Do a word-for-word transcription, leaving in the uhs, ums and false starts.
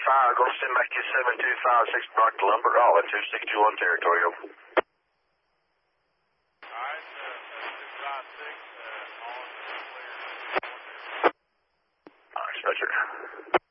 five, go send back to seven two five six Brock Lumber, all at two six two one territory, over. Alright, uh, seven two five six, uh, on clear. Alright, Spencer.